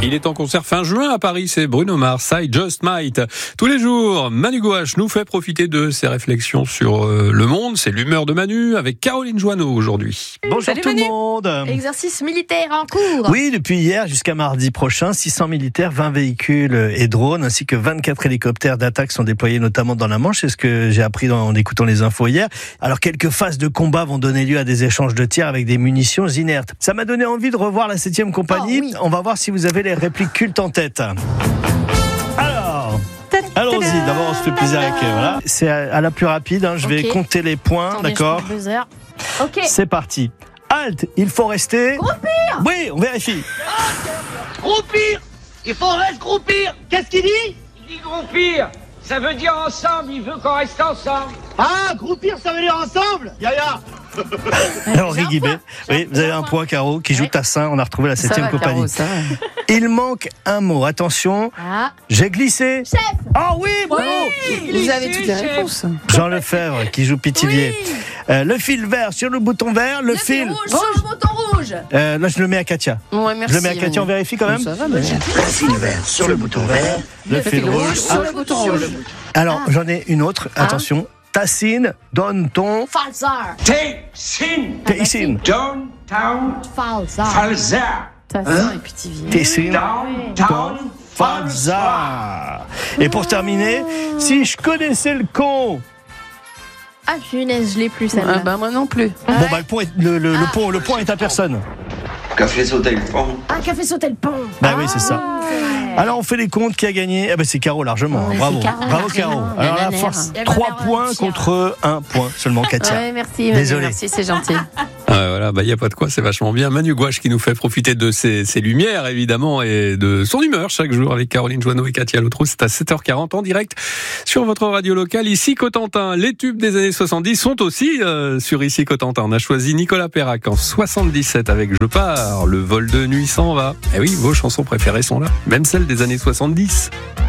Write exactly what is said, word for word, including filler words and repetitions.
Il est en concert fin juin à Paris, c'est Bruno Mars, I Just Might. Tous les jours, Manu Gouache nous fait profiter de ses réflexions sur euh, le monde. C'est l'humeur de Manu avec Caroline Joanneau aujourd'hui. Bonjour Salut tout Manu. le monde. Exercice militaire en cours. Oui, depuis hier jusqu'à mardi prochain, six cents militaires, vingt véhicules et drones, ainsi que vingt-quatre hélicoptères d'attaque sont déployés notamment dans la Manche. C'est ce que j'ai appris en écoutant les infos hier. Alors, quelques phases de combat vont donner lieu à des échanges de tirs avec des munitions inertes. Ça m'a donné envie de revoir la septième compagnie. Oh, oui. On va voir si vous avez les répliques cultes en tête. Alors, allons-y. D'abord, on se fait plaisir avec. euh, Voilà. C'est à, à la plus rapide. Hein. Je vais Ok. compter les points, Attendez, d'accord. je prends le buzzer. Ok. C'est parti. Halte, il faut rester. Groupir. Oui, on vérifie. Groupir. Il faudrait se groupir. Qu'est-ce qu'il dit? Il dit groupir, ça veut dire ensemble, il veut qu'on reste ensemble. Ah, groupir, ça veut dire ensemble. Yaya. Henri Guibet. Oui, vous avez un point, Caro, qui joue Ouais. Tassin. On a retrouvé la Ça septième va, compagnie. Caro, ça va. Il manque un mot. Attention, Ah. j'ai glissé. Chef. Ah oui, bravo. Vous avez toutes les réponses. Jean Lefebvre qui joue Pithiviers. Oui. Euh, le fil vert sur le bouton vert. Le, Le fil fil. rouge sur le bouton rouge. Euh, là, je le mets à Katia. Ouais, merci. Je le mets à Katia. On vérifie quand même. Ça va, mais... Le fil vert sur le bouton vert. Le, fil rouge. sur le bouton rouge. Alors, j'en ai une autre. Attention. Tassine, donne ton. Falzar. Take, sin, Tessine. downtown, Falzar. falzar, Tassin et Pithiviers. Tessine. downtown, Falzar. Et pour terminer, si je connaissais le con. Ah, punaise, je l'ai plus, celle-là. Ah bah moi non plus. Bon, bah, le, point est, le, le, le, Ah. pont, le point est à personne. Café sauté le pont. Ah, café sauter le pont. Bah oui, c'est ça. C'est vrai. Alors, on fait les comptes. Qui a gagné? Eh ben, c'est Caro largement. Ouais, Bravo. c'est Caro, Bravo, largement. Caro. Il y a Alors la là, nerf. force, Il y a la trois nerf points entière. contre un point seulement, Katia. Ouais, merci. Manu, Désolé. Merci, c'est gentil. Ah, voilà, bah, y a pas de quoi, c'est vachement bien. Manu Gouache qui nous fait profiter de ses, ses lumières, évidemment, et de son humeur chaque jour avec Caroline Joanneau et Katia Lautrou. C'est à sept heures quarante en direct sur votre radio locale. Ici, Cotentin. Les tubes des années soixante-dix sont aussi euh, sur Ici, Cotentin. On a choisi Nicolas Perrac en soixante-dix-sept avec Je pars, le vol de nuit s'en va. Eh oui, vos chansons préférées sont là, même celles des années soixante-dix.